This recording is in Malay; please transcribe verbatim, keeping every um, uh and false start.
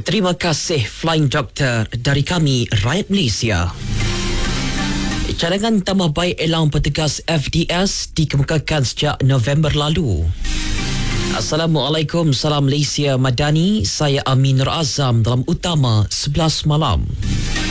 Terima kasih Flying Doctor dari kami, rakyat Malaysia. Cadangan tambah baik elang petugas F D S dikemukakan sejak November lalu. Assalamualaikum, salam Malaysia Madani. Saya Amin Nur Azam dalam Utama sebelas malam.